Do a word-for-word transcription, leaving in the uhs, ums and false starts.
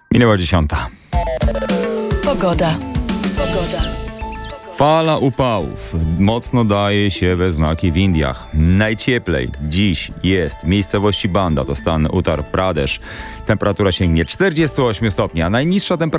Minęła dziesiąta. Pogoda. Pogoda. Fala upałów mocno daje się we znaki w Indiach. Najcieplej dziś jest w miejscowości Banda, to stan Uttar Pradesh. Temperatura sięgnie czterdzieści osiem stopni, a najniższa temperatura